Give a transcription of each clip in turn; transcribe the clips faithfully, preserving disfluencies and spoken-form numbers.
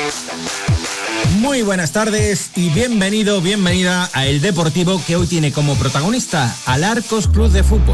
Muy buenas tardes y bienvenido, bienvenida a El Deportivo, que hoy tiene como protagonista al Arcos Club de Fútbol.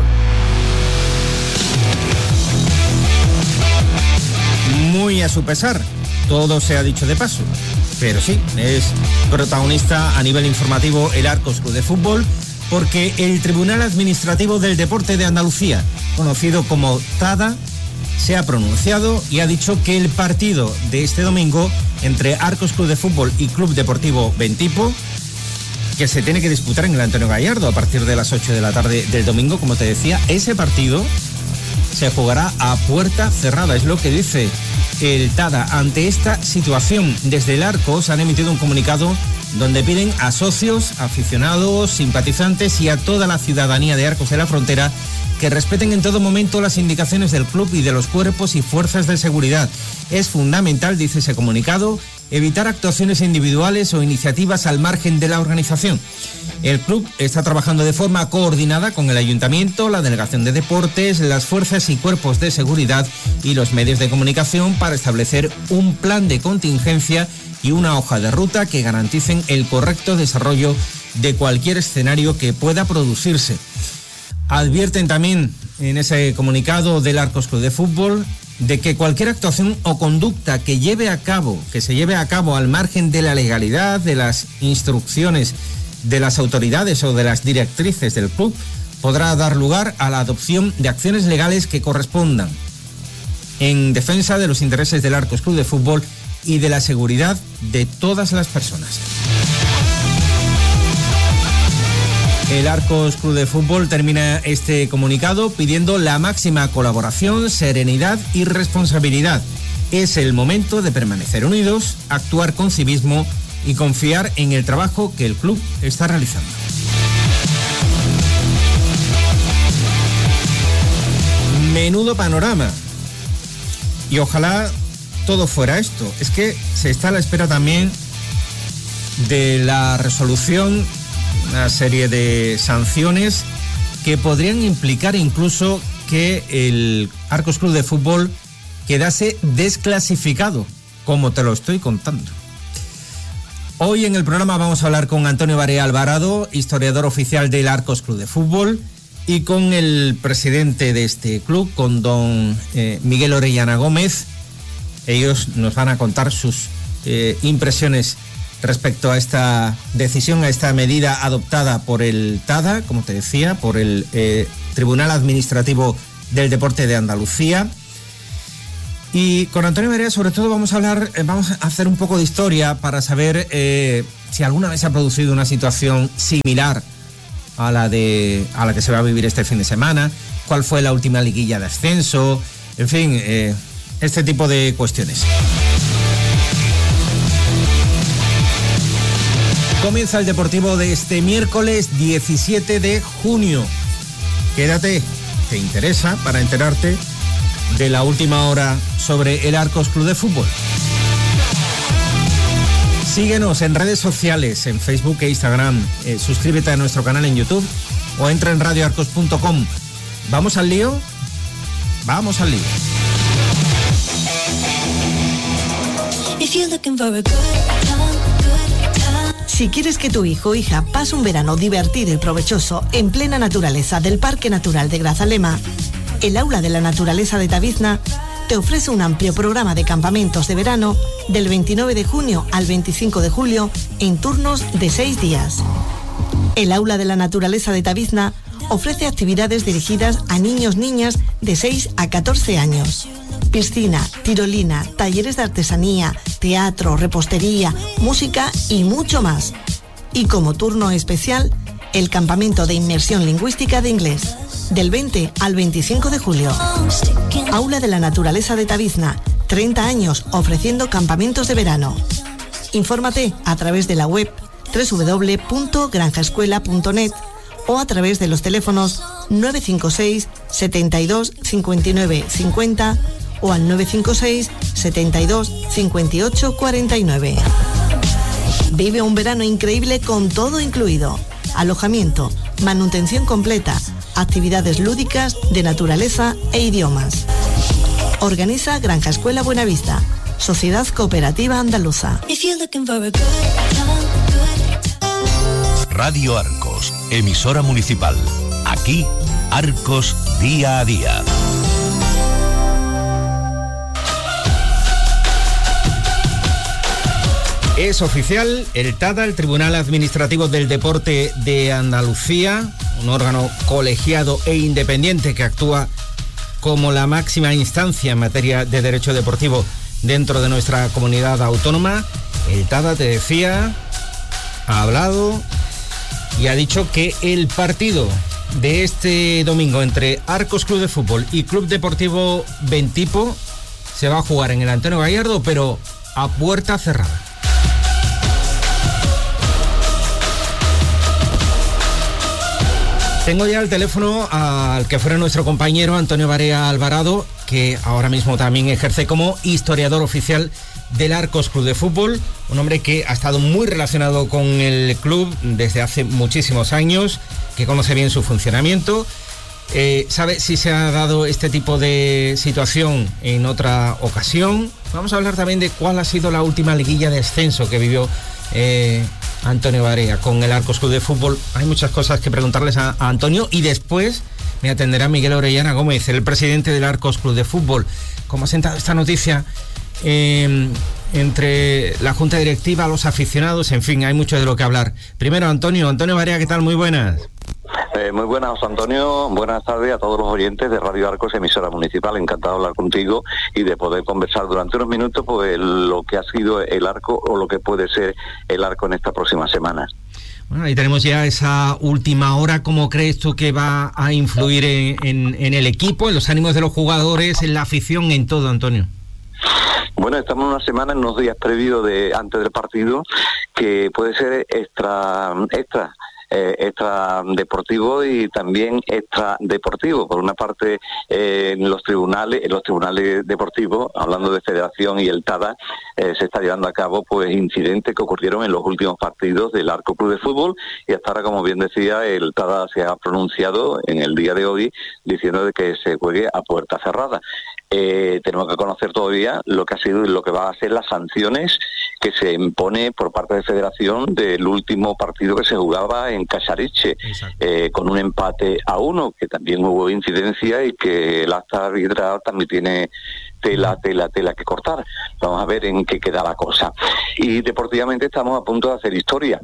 Muy a su pesar, todo se ha dicho de paso, pero sí, es protagonista a nivel informativo el Arcos Club de Fútbol, porque el Tribunal Administrativo del Deporte de Andalucía, conocido como TADA, se ha pronunciado y ha dicho que el partido de este domingo entre Arcos Club de Fútbol y Club Deportivo Bentipo, que se tiene que disputar en el Antonio Gallardo a partir de las ocho de la tarde del domingo, como te decía, ese partido se jugará a puerta cerrada, es lo que dice el TADA. Ante esta situación, desde el Arcos han emitido un comunicado donde piden a socios, aficionados, simpatizantes y a toda la ciudadanía de Arcos de la Frontera que respeten en todo momento las indicaciones del club y de los cuerpos y fuerzas de seguridad. Es fundamental, dice ese comunicado, evitar actuaciones individuales o iniciativas al margen de la organización. El club está trabajando de forma coordinada con el Ayuntamiento, la Delegación de Deportes, las fuerzas y cuerpos de seguridad y los medios de comunicación para establecer un plan de contingencia y una hoja de ruta que garanticen el correcto desarrollo de cualquier escenario que pueda producirse. Advierten también en ese comunicado del Arcos Club de Fútbol de que cualquier actuación o conducta que lleve a cabo, que se lleve a cabo al margen de la legalidad, de las instrucciones de las autoridades o de las directrices del club, podrá dar lugar a la adopción de acciones legales que correspondan en defensa de los intereses del Arcos Club de Fútbol y de la seguridad de todas las personas. El Arcos Club de Fútbol termina este comunicado pidiendo la máxima colaboración, serenidad y responsabilidad. Es el momento de permanecer unidos, actuar con civismo y confiar en el trabajo que el club está realizando. Menudo panorama. Y ojalá todo fuera esto. Es que se está a la espera también de la resolución, una serie de sanciones que podrían implicar incluso que el Arcos Club de Fútbol quedase desclasificado, como te lo estoy contando. Hoy en el programa vamos a hablar con Antonio Barea Alvarado, historiador oficial del Arcos Club de Fútbol, y con el presidente de este club, con don eh, Miguel Orellana Gómez. Ellos nos van a contar sus eh, impresiones respecto a esta decisión, a esta medida adoptada por el TADA, como te decía, por el eh, Tribunal Administrativo del Deporte de Andalucía. Y con Antonio Barea, sobre todo, vamos a hablar, eh, vamos a hacer un poco de historia para saber eh, si alguna vez se ha producido una situación similar a la de a la que se va a vivir este fin de semana, cuál fue la última liguilla de ascenso, en fin, eh, este tipo de cuestiones. Comienza el Deportivo de este miércoles diecisiete de junio. Quédate, te interesa, para enterarte de la última hora sobre el Arcos Club de Fútbol. Síguenos en redes sociales, en Facebook e Instagram. Eh, suscríbete a nuestro canal en YouTube o entra en radio arcos punto com. ¿Vamos al lío? Vamos al lío. Si quieres que tu hijo o hija pase un verano divertido y provechoso en plena naturaleza del Parque Natural de Grazalema, el Aula de la Naturaleza de Tavizna te ofrece un amplio programa de campamentos de verano del veintinueve de junio al veinticinco de julio en turnos de seis días. El Aula de la Naturaleza de Tavizna ofrece actividades dirigidas a niños, niñas de seis a catorce años. Piscina, tirolina, talleres de artesanía, teatro, repostería, música y mucho más. Y como turno especial, el campamento de inmersión lingüística de inglés, del veinte al veinticinco de julio. Aula de la Naturaleza de Tavizna, treinta años ofreciendo campamentos de verano. Infórmate a través de la web doble u doble u doble u punto granja escuela punto net o a través de los teléfonos nueve cinco seis, setenta y dos, cincuenta y nueve, cincuenta o al nueve cinco seis, setenta y dos, cincuenta y ocho, cuarenta y nueve. Vive un verano increíble con todo incluido. Alojamiento, manutención completa, actividades lúdicas de naturaleza e idiomas. Organiza Granja Escuela Buenavista. Sociedad Cooperativa Andaluza. Radio Arcos, emisora municipal. Aquí, Arcos día a día. Es oficial, el TADA, el Tribunal Administrativo del Deporte de Andalucía, un órgano colegiado e independiente que actúa como la máxima instancia en materia de derecho deportivo dentro de nuestra comunidad autónoma. El TADA, te decía, ha hablado y ha dicho que el partido de este domingo entre Arcos Club de Fútbol y Club Deportivo Bentipo se va a jugar en el Antonio Gallardo, pero a puerta cerrada. Tengo ya el teléfono al que fuera nuestro compañero Antonio Barea Alvarado, que ahora mismo también ejerce como historiador oficial del Arcos Club de Fútbol, un hombre que ha estado muy relacionado con el club desde hace muchísimos años, que conoce bien su funcionamiento, eh, sabe si se ha dado este tipo de situación en otra ocasión. Vamos a hablar también de cuál ha sido la última liguilla de ascenso que vivió eh, Antonio Barea con el Arcos Club de Fútbol. Hay muchas cosas que preguntarles a, a Antonio, y después me atenderá Miguel Orellana Gómez, el presidente del Arcos Club de Fútbol. ¿Cómo ha sentado esta noticia eh, entre la junta directiva, los aficionados? En fin, hay mucho de lo que hablar. Primero, Antonio, Antonio Barea, ¿qué tal? Muy buenas. Eh, muy buenas, José Antonio. Buenas tardes a todos los oyentes de Radio Arcos, emisora municipal. Encantado de hablar contigo y de poder conversar durante unos minutos pues lo que ha sido el Arco o lo que puede ser el Arco en esta próxima semana. Bueno, ahí tenemos ya esa última hora. ¿Cómo crees tú que va a influir en, en, en el equipo, en los ánimos de los jugadores, en la afición, en todo, Antonio? Bueno, estamos en una semana, en unos días previos de antes del partido, que puede ser extra extra Eh, extra deportivo y también extra deportivo. Por una parte, eh, en los tribunales, en los tribunales deportivos, hablando de Federación y el TADA, eh, se está llevando a cabo pues incidentes que ocurrieron en los últimos partidos del Arco Club de Fútbol, y hasta ahora, como bien decía, el TADA se ha pronunciado en el día de hoy diciendo de que se juegue a puerta cerrada. Eh, tenemos que conocer todavía lo que ha sido y lo que va a ser las sanciones que se impone por parte de Federación del último partido que se jugaba en Casariche, eh, con un empate a uno, que también hubo incidencia y que el acta arbitral también tiene tela, tela, tela que cortar. Vamos a ver en qué queda la cosa. Y deportivamente estamos a punto de hacer historia.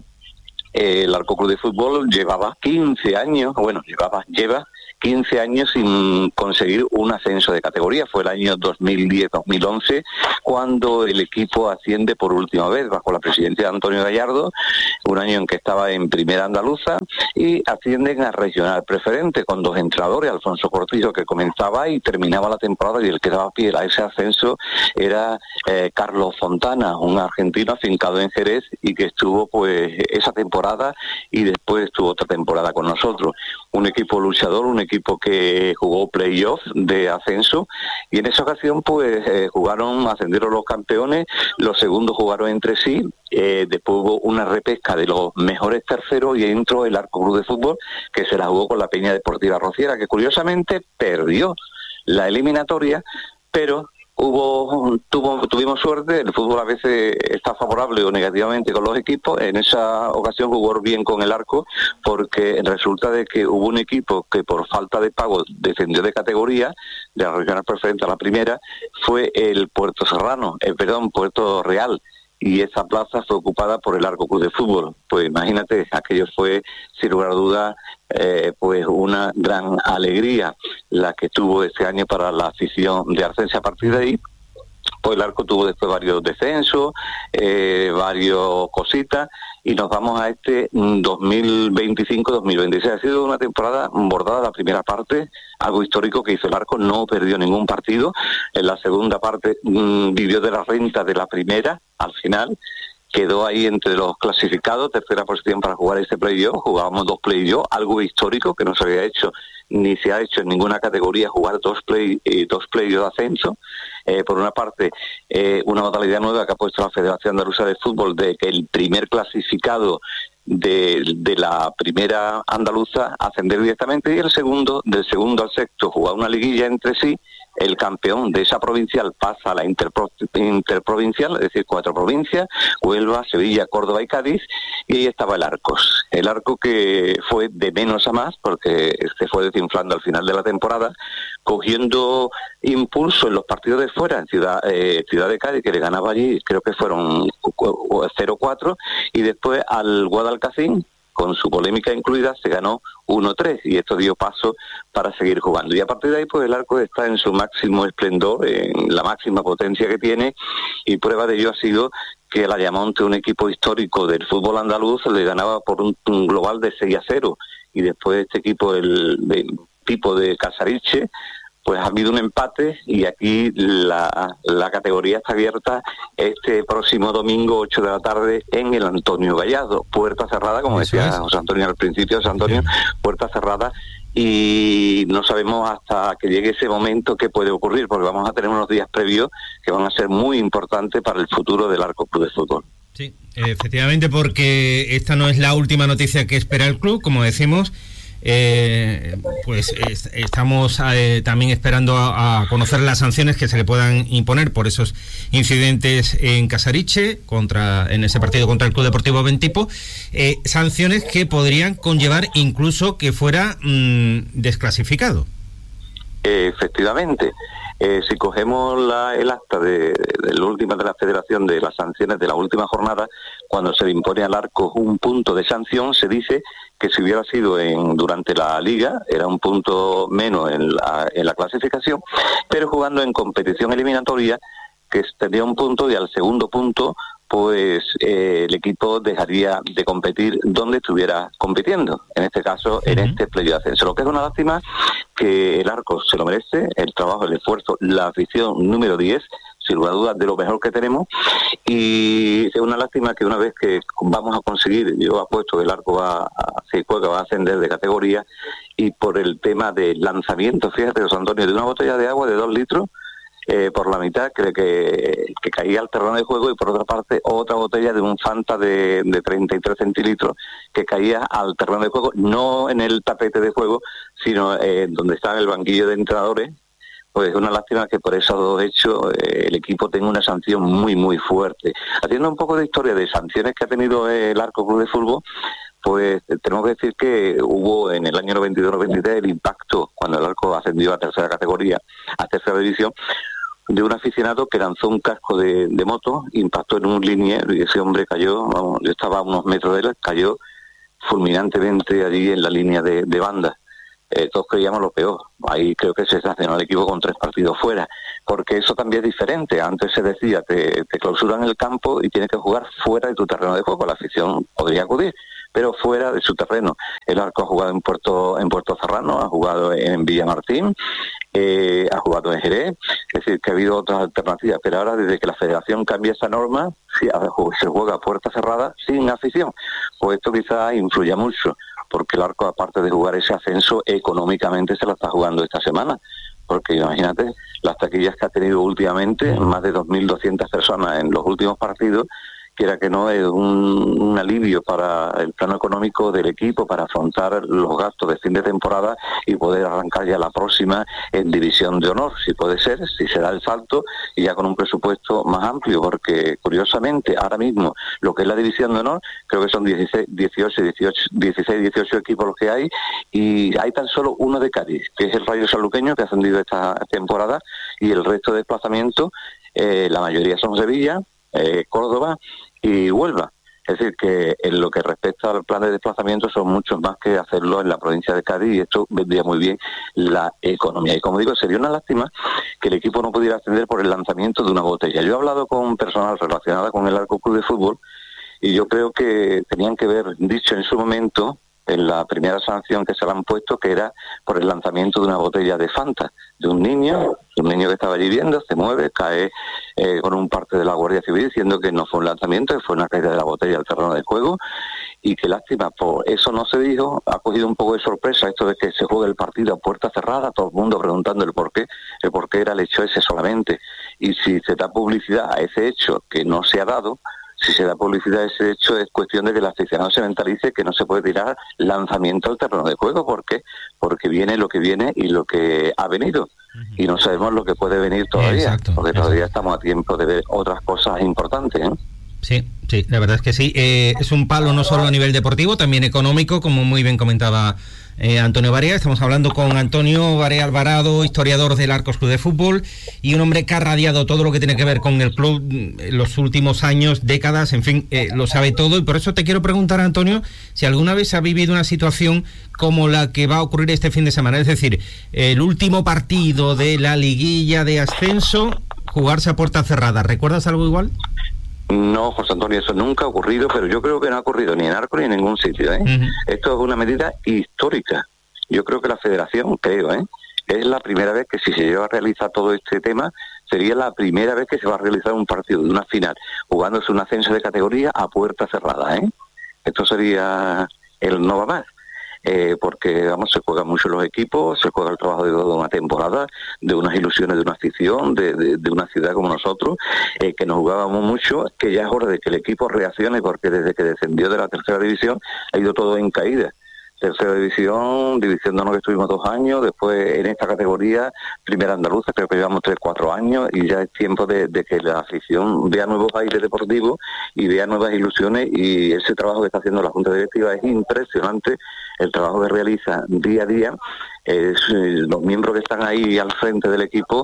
Eh, el Arco Club de Fútbol llevaba quince años, bueno, llevaba, lleva quince años sin conseguir un ascenso de categoría. Fue el año dos mil diez dos mil once cuando el equipo asciende por última vez bajo la presidencia de Antonio Gallardo, un año en que estaba en Primera Andaluza, y ascienden a Regional Preferente con dos entrenadores, Alfonso Cortillo, que comenzaba y terminaba la temporada, y el que daba pie a ese ascenso era eh, Carlos Fontana, un argentino afincado en Jerez y que estuvo pues esa temporada y después estuvo otra temporada con nosotros. Un equipo luchador, un equipo que jugó playoff de ascenso, y en esa ocasión pues eh, jugaron, ascendieron los campeones, los segundos jugaron entre sí, eh, después hubo una repesca de los mejores terceros y entró el Arco Club de Fútbol, que se la jugó con la Peña Deportiva Rociera, que curiosamente perdió la eliminatoria, pero Hubo, tuvo, tuvimos suerte. El fútbol a veces está favorable o negativamente con los equipos. En esa ocasión jugó bien con el Arco, porque resulta de que hubo un equipo que por falta de pago descendió de categoría, de la Regional Preferente a la Primera, fue el Puerto Serrano, eh, perdón, Puerto Real, y esa plaza fue ocupada por el Arco Club de Fútbol. Pues imagínate, aquello fue, sin lugar a dudas, eh, pues una gran alegría la que tuvo este año para la afición de Arcense. A partir de ahí, pues el Arco tuvo después varios descensos, eh, varios cositas, y nos vamos a este dos mil veinticinco dos mil veintiséis. Ha sido una temporada bordada la primera parte, algo histórico que hizo el Arco, no perdió ningún partido. En la segunda parte mmm, vivió de la renta de la primera, al final quedó ahí entre los clasificados, tercera posición para jugar este playoff. Jugábamos dos playoff, algo histórico que no se había hecho ni se ha hecho en ninguna categoría, jugar dos play eh, dos playoff de ascenso. Eh, por una parte, eh, una modalidad nueva que ha puesto la Federación Andaluza de Fútbol, de que el primer clasificado de, de la primera andaluza ascender directamente, y el segundo, del segundo al sexto, jugar una liguilla entre sí, el campeón de esa provincial pasa a la interpro, interprovincial, es decir, cuatro provincias, Huelva, Sevilla, Córdoba y Cádiz, y ahí estaba el Arcos. El Arco que fue de menos a más, porque se fue desinflando al final de la temporada, cogiendo impulso en los partidos de fuera, en Ciudad, eh, Ciudad de Cádiz, que le ganaba allí, creo que fueron cero cuatro, y después al Guadalcacín, con su polémica incluida, se ganó uno tres, y esto dio paso para seguir jugando. Y a partir de ahí, pues el Arco está en su máximo esplendor, en la máxima potencia que tiene, y prueba de ello ha sido que el Ayamonte, un equipo histórico del fútbol andaluz, le ganaba por un, un global de seis a cero, y después este equipo, el, el tipo de Casariche, pues ha habido un empate, y aquí la, la categoría está abierta este próximo domingo, ocho de la tarde, en el Antonio Gallardo. Puerta cerrada, como Eso decía es. José Antonio al principio, José Antonio, puerta cerrada, y no sabemos hasta que llegue ese momento qué puede ocurrir, porque vamos a tener unos días previos que van a ser muy importantes para el futuro del Arco Club de Fútbol. Sí, efectivamente, porque esta no es la última noticia que espera el club, como decimos. Eh, pues es, estamos eh, también esperando a, a conocer las sanciones que se le puedan imponer por esos incidentes en Casariche, contra en ese partido contra el Club Deportivo Bentipo, eh, sanciones que podrían conllevar incluso que fuera mmm, desclasificado. Eh, efectivamente, eh, si cogemos la, el acta de, de, de la última de la Federación de las sanciones de la última jornada, cuando se le impone al Arco un punto de sanción, se dice que si hubiera sido en durante la liga era un punto menos en la, en la clasificación, pero jugando en competición eliminatoria, que tendría un punto, y al segundo punto pues eh, el equipo dejaría de competir donde estuviera compitiendo, en este caso en uh-huh. este playoff de ascenso. Lo que es una lástima, que el Arco se lo merece, el trabajo, el esfuerzo, la afición número diez, sin lugar a dudas, de lo mejor que tenemos, y es una lástima que una vez que vamos a conseguir, yo apuesto que el Arco va a, se juega, va a ascender de categoría, y por el tema del lanzamiento, fíjate, José Antonio, de una botella de agua de dos litros, Eh, por la mitad, creo que, que caía al terreno de juego, y por otra parte otra botella de un Fanta de, de treinta y tres centilitros que caía al terreno de juego, no en el tapete de juego, sino eh, donde está el banquillo de entrenadores. Pues es una lástima que por esos dos hechos eh, el equipo tenga una sanción muy muy fuerte. Haciendo un poco de historia de sanciones que ha tenido el Arco Club de Fútbol, pues tenemos que decir que hubo en el año noventa y dos noventa y tres el impacto, cuando el Arco ascendió a tercera categoría, a tercera división, de un aficionado que lanzó un casco de, de moto, impactó en un liniero, y ese hombre cayó, vamos, yo estaba a unos metros de él, cayó fulminantemente allí en la línea de, de banda. Eh, todos creíamos lo peor. Ahí creo que se sancionó al equipo con tres partidos fuera, porque eso también es diferente. Antes se decía, te, te clausuran el campo y tienes que jugar fuera de tu terreno de juego. La afición podría acudir, pero fuera de su terreno. El Arco ha jugado en Puerto en Puerto Serrano, ha jugado en Villamartín, eh, ha jugado en Jerez, es decir, que ha habido otras alternativas, pero ahora desde que la Federación cambia esa norma, sí, se juega a puerta cerrada sin afición. Pues esto quizás influya mucho, porque el Arco, aparte de jugar ese ascenso, económicamente se lo está jugando esta semana, porque imagínate las taquillas que ha tenido últimamente, más de dos mil doscientas personas en los últimos partidos, quiera que no, es un, un alivio para el plano económico del equipo, para afrontar los gastos de fin de temporada y poder arrancar ya la próxima en División de Honor, si puede ser, si se da el salto, y ya con un presupuesto más amplio, porque curiosamente ahora mismo lo que es la División de Honor, creo que son dieciséis, dieciocho, dieciocho, dieciséis, dieciocho equipos los que hay, y hay tan solo uno de Cádiz, que es el Rayo Sanluqueño, que ha ascendido esta temporada, y el resto de desplazamientos, eh, la mayoría son Sevilla, eh, Córdoba y Huelva. Es decir, que en lo que respecta al plan de desplazamiento son muchos más que hacerlo en la provincia de Cádiz, y esto vendría muy bien la economía. Y como digo, sería una lástima que el equipo no pudiera ascender por el lanzamiento de una botella. Yo he hablado con personal relacionada con el Arco Club de Fútbol, y yo creo que tenían que haber dicho en su momento, en la primera sanción que se le han puesto, que era por el lanzamiento de una botella de Fanta, de un niño, un niño que estaba allí viendo, se mueve, cae eh, con un parte de la Guardia Civil diciendo que no fue un lanzamiento, que fue una caída de la botella al terreno de juego, y qué lástima, por eso no se dijo. Ha cogido un poco de sorpresa esto de que se juegue el partido a puerta cerrada, todo el mundo preguntando el por qué, el por qué era el hecho ese solamente, y si se da publicidad a ese hecho que no se ha dado, si se da publicidad a ese hecho, es cuestión de que el aficionado se mentalice que no se puede tirar lanzamiento al terreno de juego. ¿Por qué? Porque viene lo que viene y lo que ha venido. y no sabemos lo que puede venir todavía, exacto, porque exacto. todavía estamos a tiempo de ver otras cosas importantes, ¿eh? Sí, sí, la verdad es que sí. Eh, es un palo no solo a nivel deportivo, también económico, como muy bien comentaba eh, Antonio Barea. Estamos hablando con Antonio Barea Alvarado, historiador del Arcos Club de Fútbol, y un hombre que ha radiado todo lo que tiene que ver con el club en los últimos años, décadas, en fin, eh, lo sabe todo. Y por eso te quiero preguntar, Antonio, si alguna vez ha vivido una situación como la que va a ocurrir este fin de semana. Es decir, el último partido de la liguilla de ascenso, jugarse a puerta cerrada. ¿Recuerdas algo igual? No, José Antonio, eso nunca ha ocurrido, pero yo creo que no ha ocurrido ni en Arco ni en ningún sitio, ¿eh? Uh-huh. Esto es una medida histórica. Yo creo que la federación, creo, ¿eh? es la primera vez que, si se lleva a realizar todo este tema, sería la primera vez que se va a realizar un partido de una final, jugándose un ascenso de categoría a puerta cerrada, ¿eh? Esto sería el no va más. Eh, porque vamos, se juegan mucho los equipos, se juega el trabajo de toda una temporada, de unas ilusiones de una afición, de, de, de una ciudad como nosotros, eh, que nos jugábamos mucho, que ya es hora de que el equipo reaccione, porque desde que descendió de la tercera división ha ido todo en caída. Tercera división, división de honor que estuvimos dos años, después en esta categoría, primera andaluza, creo que llevamos tres, cuatro años, y ya es tiempo de, de que la afición vea nuevos aires deportivos y vea nuevas ilusiones, y ese trabajo que está haciendo la Junta Directiva es impresionante, el trabajo que realiza día a día, es, los miembros que están ahí al frente del equipo,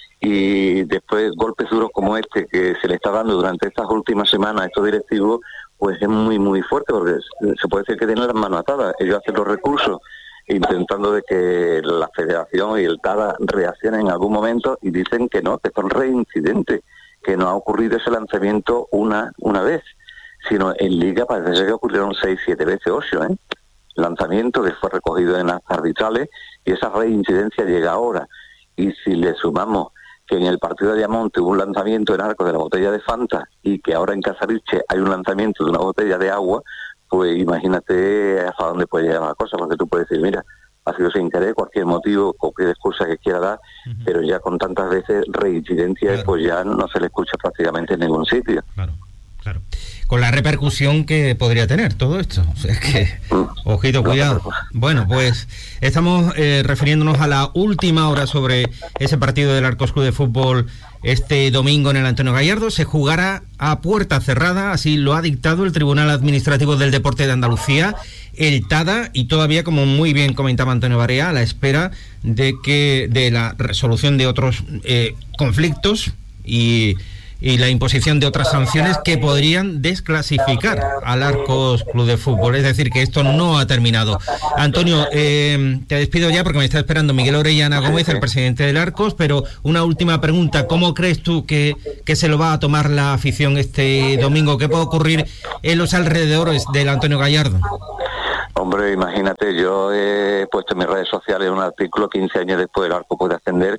y después golpes duros como este que se le está dando durante estas últimas semanas a estos directivos, pues es muy muy fuerte, porque se puede decir que tienen las manos atadas. Ellos hacen los recursos intentando de que la federación y el T A D A reaccionen en algún momento, y dicen que no, que son reincidentes, que no ha ocurrido ese lanzamiento una una vez, sino en Liga parece ser que ocurrieron seis, siete veces, ocho, ¿eh? lanzamiento que fue recogido en actas arbitrales, y esa reincidencia llega ahora. Y si le sumamos que en el partido de Ayamonte hubo un lanzamiento en arco de la botella de Fanta, y que ahora en Casariche hay un lanzamiento de una botella de agua, pues imagínate hasta dónde puede llegar la cosa, porque tú puedes decir, mira, ha sido sin querer, cualquier motivo, cualquier excusa que quiera dar, uh-huh. pero ya con tantas veces reincidencia, claro. pues ya no se le escucha prácticamente en ningún sitio. Claro, claro. Con la repercusión que podría tener todo esto. O sea, es que, ojito, cuidado. Bueno, pues estamos eh, refiriéndonos a la última hora sobre ese partido del Arcos Club de Fútbol este domingo en el Antonio Gallardo. Se jugará a puerta cerrada, así lo ha dictado el Tribunal Administrativo del Deporte de Andalucía, el T A D A, y todavía, como muy bien comentaba Antonio Barea, a la espera de que de la resolución de otros eh, conflictos y... y la imposición de otras sanciones que podrían desclasificar al Arcos Club de Fútbol. Es decir, que esto no ha terminado. Antonio, eh, te despido ya porque me está esperando Miguel Orellana Gómez, el presidente del Arcos, pero una última pregunta. ¿Cómo crees tú que, que se lo va a tomar la afición este domingo? ¿Qué puede ocurrir en los alrededores del Antonio Gallardo? Hombre, imagínate, yo he puesto en mis redes sociales un artículo quince años después del Arco puede ascender,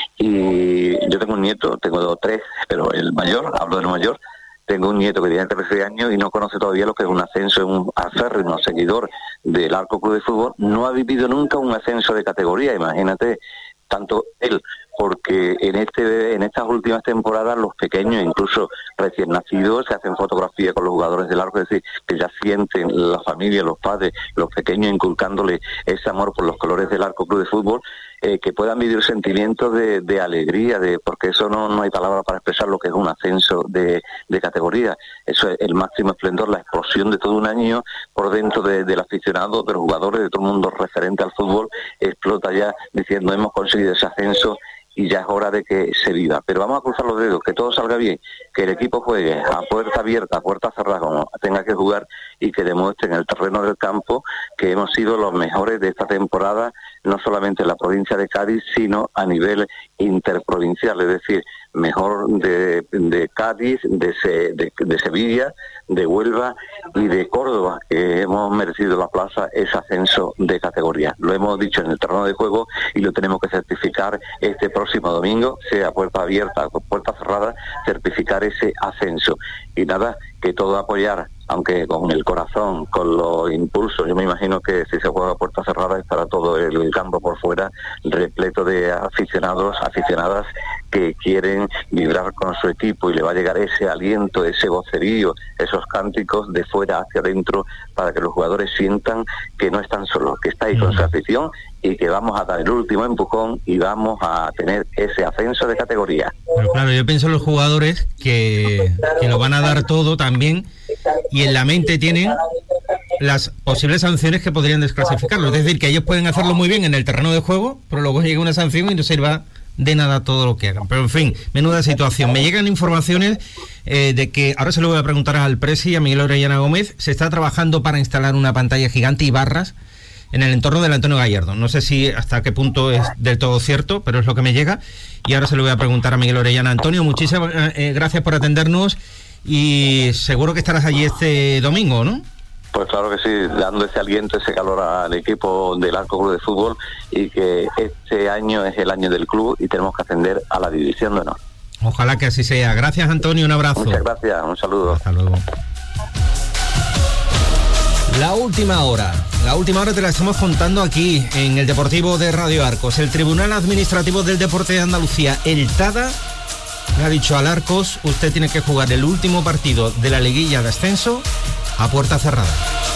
y yo tengo un nieto, tengo dos, tres, pero el mayor, hablo del mayor, tengo un nieto que tiene trece años y no conoce todavía lo que es un ascenso, es un acérrimo seguidor del Arco Club de Fútbol, no ha vivido nunca un ascenso de categoría, imagínate, tanto él, porque en este en estas últimas temporadas los pequeños, incluso recién nacidos, se hacen fotografías con los jugadores del Arco, es decir, que ya sienten la familia, los padres, los pequeños, inculcándole ese amor por los colores del Arco Club de Fútbol, eh, que puedan vivir sentimientos de, de alegría, de porque eso no, no hay palabra para expresar lo que es un ascenso de, de categoría. Eso es el máximo esplendor, la explosión de todo un año por dentro de, del aficionado, de los jugadores, de todo el mundo referente al fútbol, explota ya diciendo hemos conseguido ese ascenso, y ya es hora de que se viva. Pero vamos a cruzar los dedos, que todo salga bien, que el equipo juegue a puerta abierta, a puerta cerrada, como tenga que jugar, y que demuestre en el terreno del campo que hemos sido los mejores de esta temporada, no solamente en la provincia de Cádiz, sino a nivel interprovincial, es decir, mejor de, de Cádiz, de, Se, de, de Sevilla, de Huelva y de Córdoba, que hemos merecido la plaza ese ascenso de categoría. Lo hemos dicho en el terreno de juego y lo tenemos que certificar este próximo domingo, sea puerta abierta o puerta cerrada, certificar ese ascenso. Y nada, que todo apoyar aunque con el corazón, con los impulsos. Yo me imagino que si se juega a puerta cerrada estará todo el campo por fuera repleto de aficionados, aficionadas que quieren vibrar con su equipo, y le va a llegar ese aliento, ese vocerío, esos cánticos de fuera hacia adentro, para que los jugadores sientan que no están solos, que está ahí con su afición y que vamos a dar el último empujón y vamos a tener ese ascenso de categoría. Pero claro, yo pienso en los jugadores que, que lo van a dar todo también, y en la mente tienen las posibles sanciones que podrían desclasificarlo. Es decir, que ellos pueden hacerlo muy bien en el terreno de juego, pero luego llega una sanción y no sirva de nada todo lo que hagan. Pero en fin, menuda situación. Me llegan informaciones eh, de que, ahora se lo voy a preguntar al presi, a Miguel Orellana Gómez, se está trabajando para instalar una pantalla gigante y barras en el entorno del Antonio Gallardo. No sé si hasta qué punto es del todo cierto, pero es lo que me llega, y ahora se lo voy a preguntar a Miguel Orellana. Antonio, muchísimas eh, gracias por atendernos, y seguro que estarás allí este domingo, ¿no? Pues claro que sí, dando ese aliento, ese calor al equipo del Arcos Club de Fútbol, y que este año es el año del club y tenemos que ascender a la división de honor. Ojalá que así sea. Gracias, Antonio, un abrazo. Muchas gracias, un saludo. Hasta luego. La última hora, la última hora te la estamos contando aquí en el Deportivo de Radio Arcos. El Tribunal Administrativo del Deporte de Andalucía, el TADA, le ha dicho al Arcos: usted tiene que jugar el último partido de la liguilla de ascenso a puerta cerrada.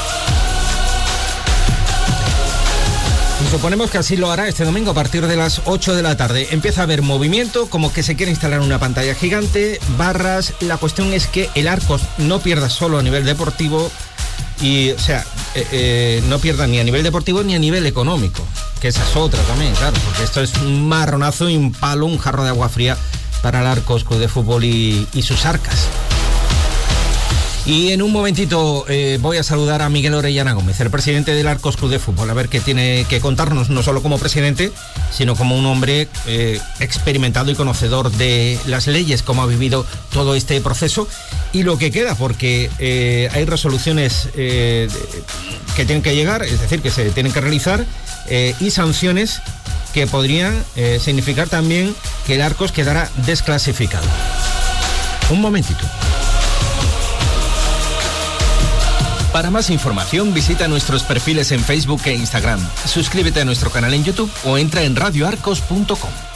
Y suponemos que así lo hará este domingo a partir de las ocho de la tarde. Empieza a haber movimiento, como que se quiere instalar una pantalla gigante, barras. La cuestión es que el Arcos no pierda solo a nivel deportivo, y, o sea, eh, eh, no pierda ni a nivel deportivo ni a nivel económico, que esa es otra también, claro, porque esto es un marronazo y un palo, un jarro de agua fría para el Arcos Club de Fútbol y, y sus arcas. Y en un momentito eh, voy a saludar a Miguel Orellana Gómez, el presidente del Arcos Club de Fútbol, a ver qué tiene que contarnos, no solo como presidente, sino como un hombre eh, experimentado y conocedor de las leyes, cómo ha vivido todo este proceso y lo que queda, porque eh, hay resoluciones eh, que tienen que llegar, es decir, que se tienen que realizar, eh, y sanciones que podrían eh, significar también que el Arcos quedará desclasificado. Un momentito. Para más información visita nuestros perfiles en Facebook e Instagram, suscríbete a nuestro canal en YouTube o entra en radio arcos punto com.